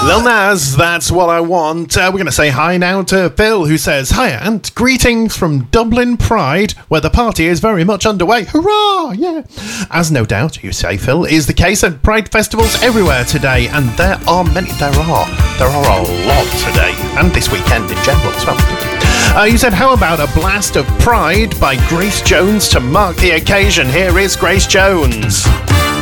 Lil Nas, That's What I Want. We're going to say hi now to Phil, who says, "Hi, Ant. Greetings from Dublin Pride, where the party is very much underway. Hurrah! Yeah." As no doubt, you say, Phil, is the case at Pride festivals everywhere today, and there are a lot today, and this weekend in general as well. Thank you. You said, "How about a blast of Pride by Grace Jones to mark the occasion?" Here is Grace Jones.